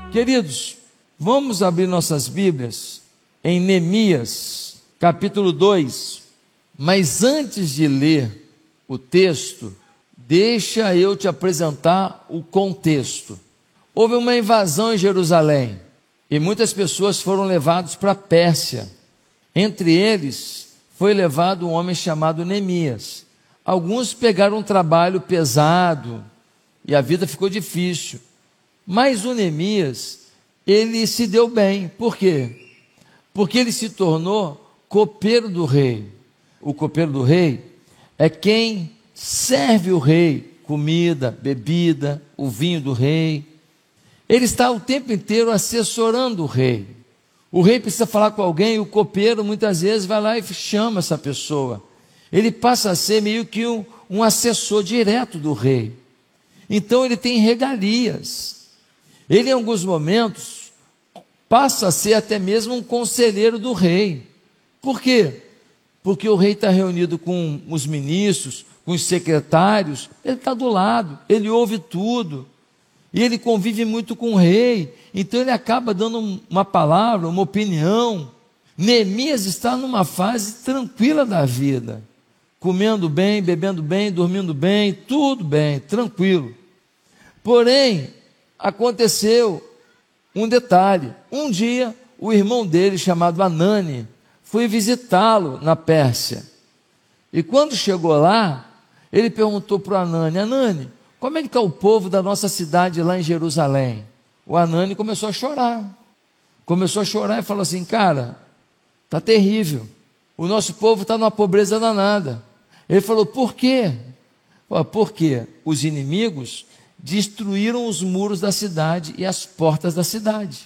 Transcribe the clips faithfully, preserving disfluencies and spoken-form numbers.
Queridos, vamos abrir nossas Bíblias em Neemias, capítulo dois. Mas antes de ler o texto, deixa eu te apresentar o contexto. Houve uma invasão em Jerusalém e muitas pessoas foram levadas para a Pérsia. Entre eles foi levado um homem chamado Neemias. Alguns pegaram um trabalho pesado e a vida ficou difícil. Mas o Neemias, ele se deu bem. Por quê? Porque ele se tornou copeiro do rei. O copeiro do rei é quem serve o rei comida, bebida, o vinho do rei. Ele está o tempo inteiro assessorando o rei. O rei precisa falar com alguém, e o copeiro muitas vezes vai lá e chama essa pessoa. Ele passa a ser meio que um, um assessor direto do rei. Então ele tem regalias. Ele, em alguns momentos, passa a ser até mesmo um conselheiro do rei. Por quê? Porque o rei está reunido com os ministros, com os secretários, ele está do lado, ele ouve tudo, e ele convive muito com o rei, então ele acaba dando uma palavra, uma opinião. Neemias está numa fase tranquila da vida, comendo bem, bebendo bem, dormindo bem, tudo bem, tranquilo. Porém, aconteceu um detalhe. Um dia, o irmão dele, chamado Anani, foi visitá-lo na Pérsia. E quando chegou lá, ele perguntou para o Anani: Anani, como é que está o povo da nossa cidade lá em Jerusalém? O Anani começou a chorar. Começou a chorar e falou assim: cara, está terrível. O nosso povo está numa pobreza danada. Ele falou: por quê? Porque os inimigos destruíram os muros da cidade e as portas da cidade.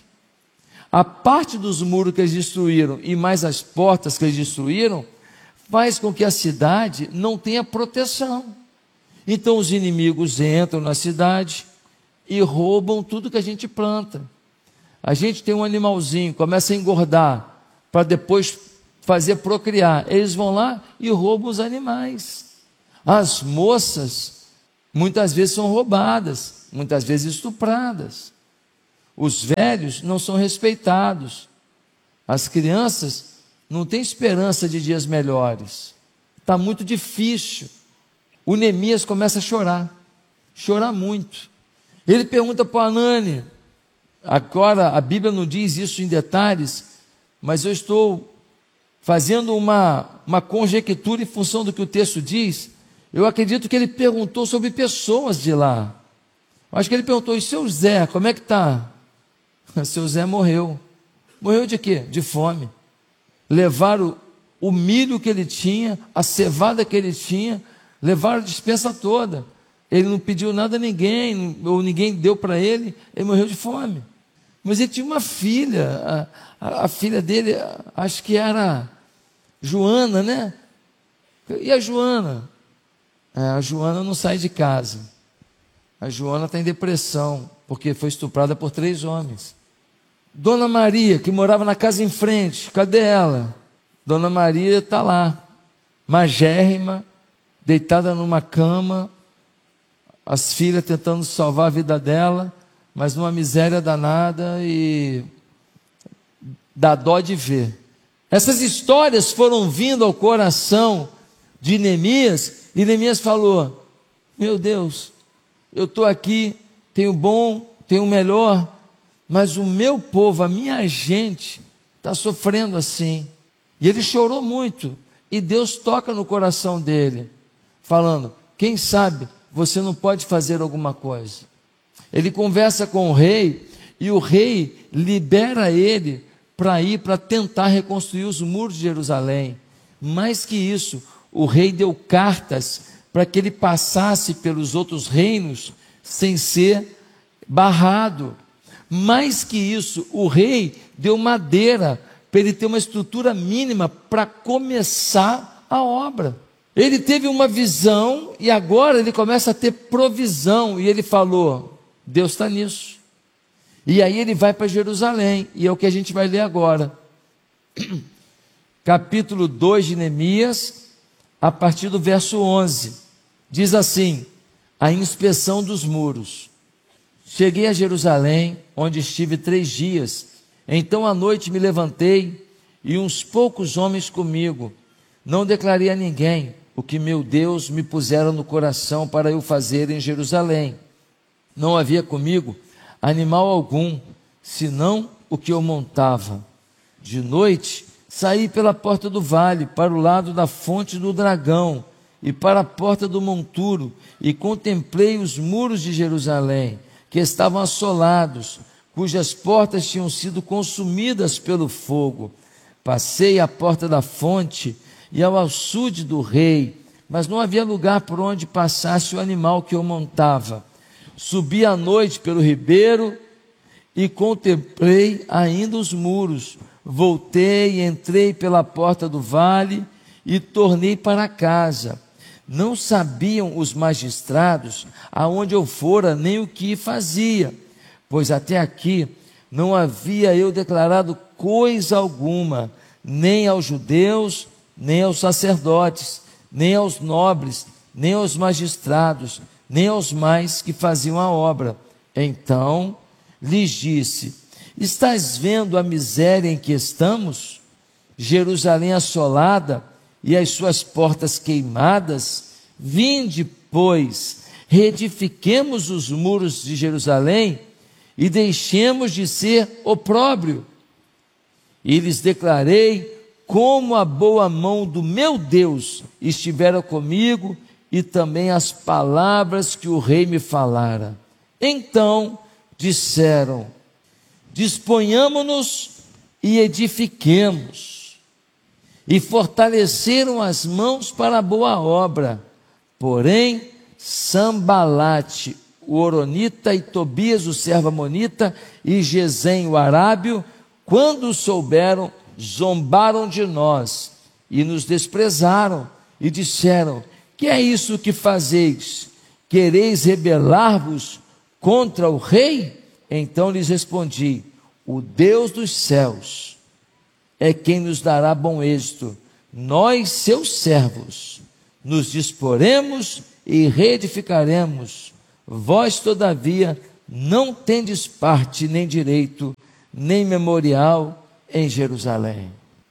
A parte dos muros que eles destruíram e mais as portas que eles destruíram faz com que a cidade não tenha proteção. Então os inimigos entram na cidade e roubam tudo que a gente planta. A gente tem um animalzinho, começa a engordar para depois fazer procriar. Eles vão lá e roubam os animais. As moças muitas vezes são roubadas, muitas vezes estupradas. Os velhos não são respeitados. As crianças não têm esperança de dias melhores. Está muito difícil. O Neemias começa a chorar, chorar muito. Ele pergunta para o Anani, agora a Bíblia não diz isso em detalhes, mas eu estou fazendo uma, uma conjectura em função do que o texto diz. Eu acredito que ele perguntou sobre pessoas de lá. Eu acho que ele perguntou: e seu Zé, como é que está? Seu Zé morreu. Morreu de quê? De fome. Levaram o milho que ele tinha, a cevada que ele tinha, levaram a despensa toda. Ele não pediu nada a ninguém, ou ninguém deu para ele, ele morreu de fome. Mas ele tinha uma filha, a, a, a filha dele, acho que era Joana, né? E a Joana? A Joana não sai de casa. A Joana está em depressão, porque foi estuprada por três homens. Dona Maria, que morava na casa em frente, cadê ela? Dona Maria está lá, magérrima, deitada numa cama, as filhas tentando salvar a vida dela, mas numa miséria danada e dá dó de ver. Essas histórias foram vindo ao coração de Neemias, e Neemias falou: meu Deus, eu estou aqui, tenho bom, tenho melhor, mas o meu povo, a minha gente, está sofrendo assim. E ele chorou muito, e Deus toca no coração dele, falando: quem sabe você não pode fazer alguma coisa. Ele conversa com o rei, e o rei libera ele para ir para tentar reconstruir os muros de Jerusalém. Mais que isso, o rei deu cartas para que ele passasse pelos outros reinos sem ser barrado. Mais que isso, o rei deu madeira para ele ter uma estrutura mínima para começar a obra. Ele teve uma visão e agora ele começa a ter provisão. E ele falou: Deus está nisso. E aí ele vai para Jerusalém, e é o que a gente vai ler agora. Capítulo dois de Neemias, a partir do verso onze. Diz assim: a inspeção dos muros. Cheguei a Jerusalém, onde estive três dias. Então à noite me levantei, e uns poucos homens comigo. Não declarei a ninguém o que meu Deus me pusera no coração para eu fazer em Jerusalém. Não havia comigo animal algum, senão o que eu montava. De noite, saí pela porta do vale, para o lado da fonte do dragão, e para a porta do monturo, e contemplei os muros de Jerusalém, que estavam assolados, cujas portas tinham sido consumidas pelo fogo. Passei à porta da fonte e ao açude do rei, mas não havia lugar por onde passasse o animal que eu montava. Subi à noite pelo ribeiro e contemplei ainda os muros. Voltei, entrei pela porta do vale e tornei para casa. Não sabiam os magistrados aonde eu fora, nem o que fazia, pois até aqui não havia eu declarado coisa alguma, nem aos judeus, nem aos sacerdotes, nem aos nobres, nem aos magistrados, nem aos mais que faziam a obra. Então lhes disse: estás vendo a miséria em que estamos? Jerusalém assolada e as suas portas queimadas? Vinde, pois, reedifiquemos os muros de Jerusalém e deixemos de ser opróbrio. E lhes declarei como a boa mão do meu Deus estivera comigo, e também as palavras que o rei me falara. Então disseram: disponhamo-nos e edifiquemos. E fortaleceram as mãos para a boa obra. Porém, Sambalate, o horonita, e Tobias, o servo amonita, e Gesem, o arábio, quando souberam, zombaram de nós e nos desprezaram e disseram: que é isso que fazeis? Quereis rebelar-vos contra o rei? Então lhes respondi: o Deus dos céus é quem nos dará bom êxito. Nós, seus servos, nos disporemos e reedificaremos. Vós, todavia, não tendes parte nem direito, nem memorial em Jerusalém.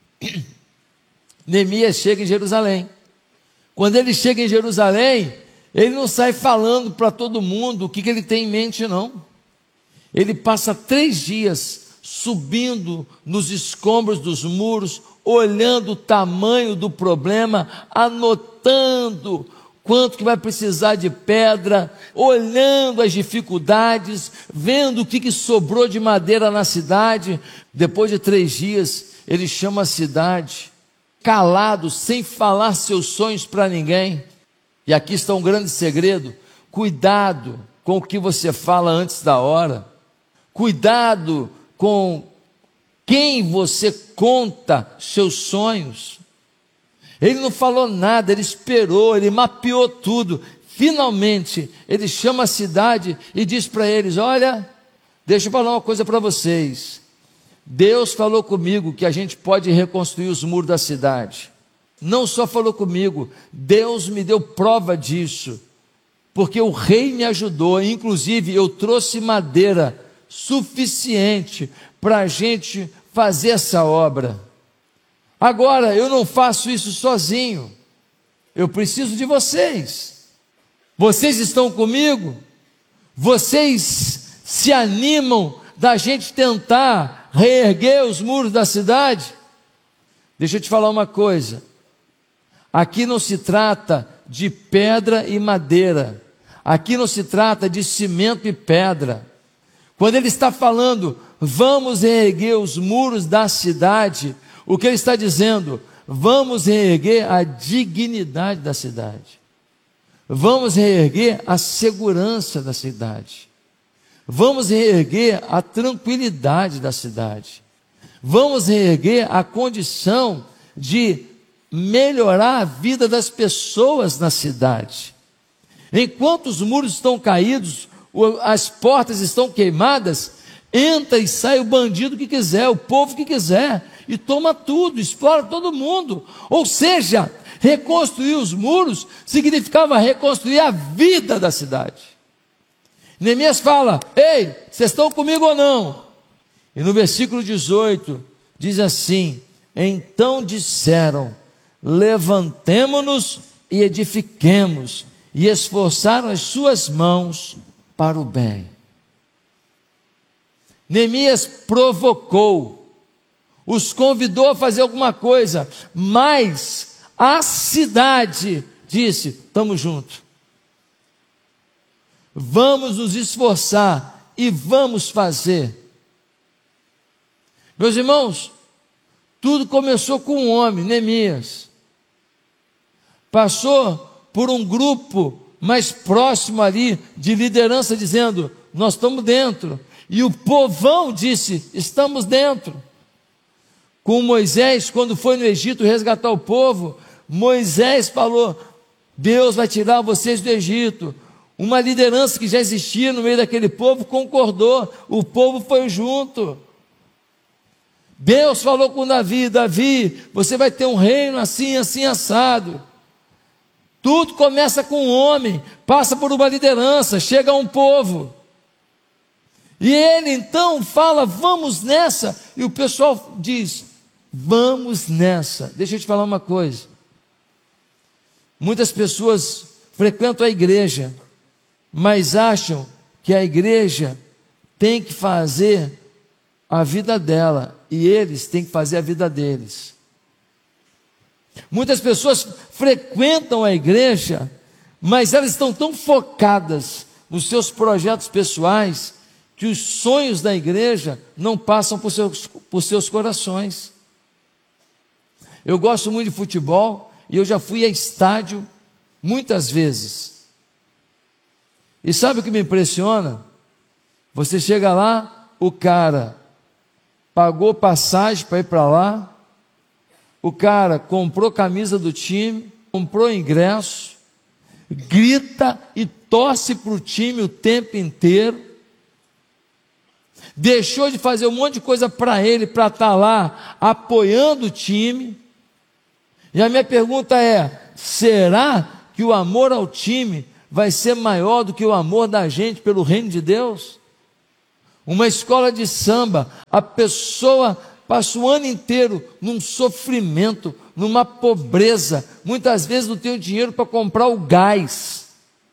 Neemias chega em Jerusalém. Quando ele chega em Jerusalém, ele não sai falando para todo mundo o que, que ele tem em mente, não. Ele passa três dias subindo nos escombros dos muros, olhando o tamanho do problema, anotando quanto que vai precisar de pedra, olhando as dificuldades, vendo o que, que sobrou de madeira na cidade. Depois de três dias, ele chama a cidade, calado, sem falar seus sonhos para ninguém. E aqui está um grande segredo: cuidado com o que você fala antes da hora, cuidado com quem você conta seus sonhos. Ele não falou nada, ele esperou, ele mapeou tudo. Finalmente, ele chama a cidade e diz para eles: olha, deixa eu falar uma coisa para vocês. Deus falou comigo que a gente pode reconstruir os muros da cidade. Não só falou comigo, Deus me deu prova disso, porque o rei me ajudou. Inclusive eu trouxe madeira suficiente para a gente fazer essa obra. Agora eu não faço isso sozinho, eu preciso de vocês. Vocês estão comigo? Vocês se animam da gente tentar reerguer os muros da cidade? Deixa eu te falar uma coisa: aqui não se trata de pedra e madeira, aqui não se trata de cimento e pedra. Quando ele está falando, vamos reerguer os muros da cidade, o que ele está dizendo? Vamos reerguer a dignidade da cidade, vamos reerguer a segurança da cidade, vamos reerguer a tranquilidade da cidade, vamos reerguer a condição de melhorar a vida das pessoas na cidade. Enquanto os muros estão caídos, as portas estão queimadas, entra e sai o bandido que quiser, o povo que quiser, e toma tudo, explora todo mundo. Ou seja, reconstruir os muros significava reconstruir a vida da cidade. Neemias fala: ei, vocês estão comigo ou não? E no versículo dezoito, diz assim: então disseram, levantemo-nos e edifiquemos, e esforçaram as suas mãos para o bem. Neemias provocou, os convidou a fazer alguma coisa, mas a cidade disse: estamos juntos, vamos nos esforçar e vamos fazer. Meus irmãos, tudo começou com um homem, Neemias, passou por um grupo mais próximo ali, de liderança, dizendo: nós estamos dentro, e o povão disse: estamos dentro. Com Moisés, quando foi no Egito resgatar o povo, Moisés falou: Deus vai tirar vocês do Egito. Uma liderança que já existia no meio daquele povo concordou, o povo foi junto. Deus falou com Davi: Davi, você vai ter um reino assim, assim, assado. Tudo começa com um homem, passa por uma liderança, chega a um povo. E ele então fala: vamos nessa. E o pessoal diz: vamos nessa. Deixa eu te falar uma coisa. Muitas pessoas frequentam a igreja, mas acham que a igreja tem que fazer a vida dela, e eles têm que fazer a vida deles. Muitas pessoas frequentam a igreja, mas elas estão tão focadas nos seus projetos pessoais, que os sonhos da igreja não passam por seus, por seus corações. Eu gosto muito de futebol, e eu já fui a estádio muitas vezes. E sabe o que me impressiona? Você chega lá, o cara pagou passagem para ir para lá, o cara comprou camisa do time, comprou ingresso, grita e torce para o time o tempo inteiro, deixou de fazer um monte de coisa para ele, para estar lá apoiando o time. E a minha pergunta é: será que o amor ao time vai ser maior do que o amor da gente pelo reino de Deus? Uma escola de samba, a pessoa passa o ano inteiro num sofrimento, numa pobreza, muitas vezes não tem o dinheiro para comprar o gás,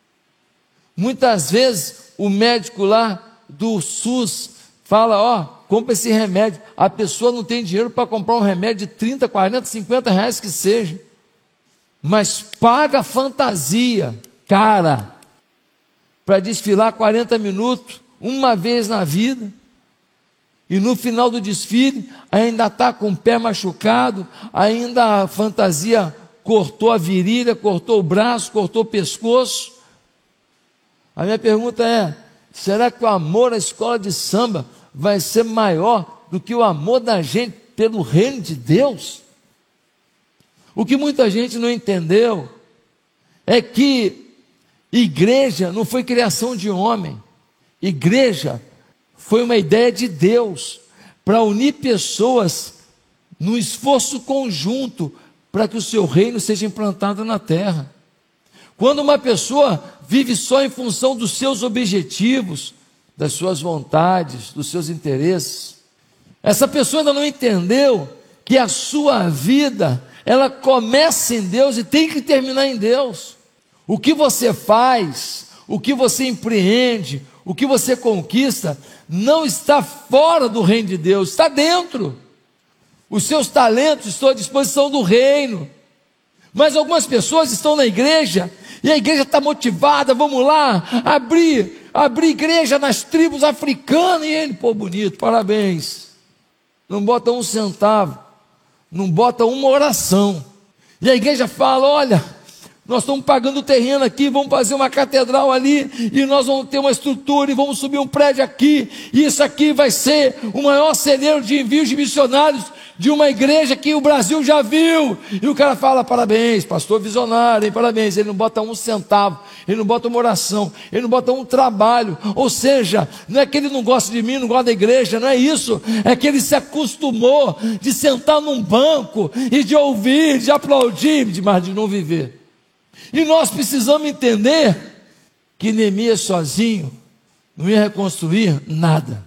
muitas vezes o médico lá do SUS fala: ó, compra esse remédio, a pessoa não tem dinheiro para comprar um remédio de trinta, quarenta, cinquenta reais que seja, mas paga fantasia cara para desfilar quarenta minutos uma vez na vida, e no final do desfile ainda está com o pé machucado, ainda a fantasia cortou a virilha, cortou o braço, cortou o pescoço. A minha pergunta é: será que o amor à escola de samba vai ser maior do que o amor da gente pelo reino de Deus? O que muita gente não entendeu é que igreja não foi criação de homem. Igreja foi uma ideia de Deus para unir pessoas num esforço conjunto para que o seu reino seja implantado na terra. Quando uma pessoa vive só em função dos seus objetivos, das suas vontades, dos seus interesses, essa pessoa ainda não entendeu que a sua vida, ela começa em Deus e tem que terminar em Deus. O que você faz, o que você empreende, o que você conquista, não está fora do reino de Deus, está dentro. Os seus talentos estão à disposição do reino. Mas algumas pessoas estão na igreja, e a igreja está motivada: vamos lá, abrir, abrir igreja nas tribos africanas. E ele: pô, bonito, parabéns. Não bota um centavo, não bota uma oração. E a igreja fala: olha, nós estamos pagando o terreno aqui, vamos fazer uma catedral ali, e nós vamos ter uma estrutura, e vamos subir um prédio aqui, e isso aqui vai ser o maior celeiro de envios de missionários de uma igreja que o Brasil já viu. E o cara fala: parabéns, pastor visionário, hein? Parabéns. Ele não bota um centavo, ele não bota uma oração, ele não bota um trabalho. Ou seja, não é que ele não gosta de mim, não gosta da igreja, não é isso, é que ele se acostumou de sentar num banco e de ouvir, de aplaudir, mas de não viver. E nós precisamos entender que Neemias sozinho não ia reconstruir nada.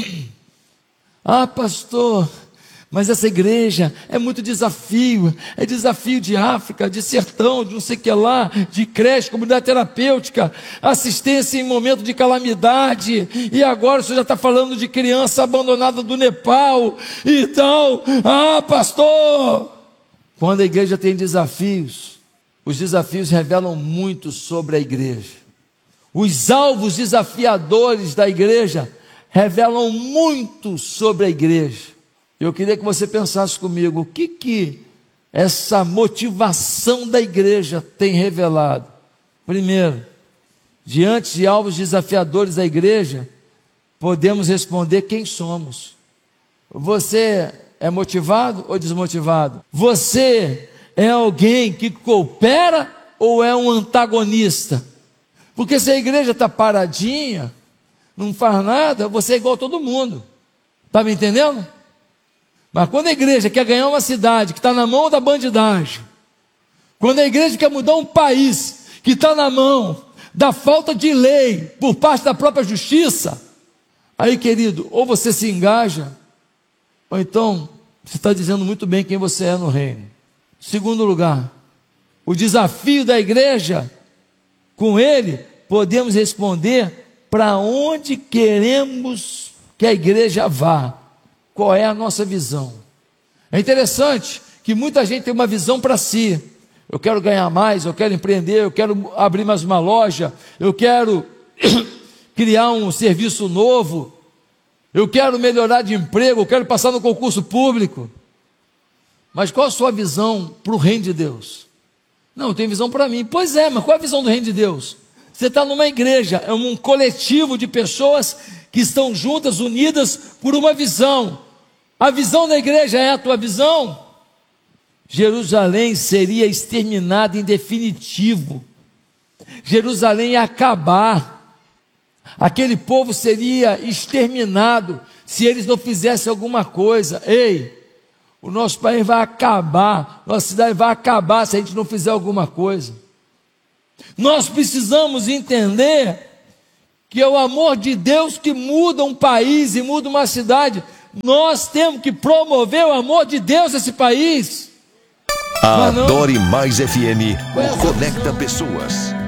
Ah, pastor, mas essa igreja é muito desafio, é desafio de África, de sertão, de não sei o que lá, de creche, comunidade terapêutica, assistência em momento de calamidade, e agora o senhor já está falando de criança abandonada do Nepal e tal. Ah, pastor, quando a igreja tem desafios, os desafios revelam muito sobre a igreja. Os alvos desafiadores da igreja revelam muito sobre a igreja. Eu queria que você pensasse comigo, o que que essa motivação da igreja tem revelado? Primeiro, diante de alvos desafiadores da igreja, podemos responder quem somos. Você é motivado ou desmotivado? Você é alguém que coopera ou é um antagonista? Porque se a igreja está paradinha, não faz nada, você é igual a todo mundo. Está me entendendo? Mas quando a igreja quer ganhar uma cidade que está na mão da bandidagem, quando a igreja quer mudar um país que está na mão da falta de lei por parte da própria justiça, aí, querido, ou você se engaja, ou então você está dizendo muito bem quem você é no reino. Segundo lugar, o desafio da igreja, com ele, podemos responder para onde queremos que a igreja vá. Qual é a nossa visão? É interessante que muita gente tem uma visão para si. Eu quero ganhar mais, eu quero empreender, eu quero abrir mais uma loja, eu quero criar um serviço novo, eu quero melhorar de emprego, eu quero passar no concurso público. Mas qual a sua visão para o reino de Deus? Não, eu tenho visão para mim. Pois é, mas qual é a visão do reino de Deus? Você está numa igreja, é um coletivo de pessoas que estão juntas, unidas por uma visão. A visão da igreja é a tua visão? Jerusalém seria exterminada em definitivo. Jerusalém ia acabar. Aquele povo seria exterminado se eles não fizessem alguma coisa. Ei, o nosso país vai acabar, nossa cidade vai acabar se a gente não fizer alguma coisa. Nós precisamos entender que é o amor de Deus que muda um país e muda uma cidade. Nós temos que promover o amor de Deus nesse país. A Adore Mais F M conecta pessoas.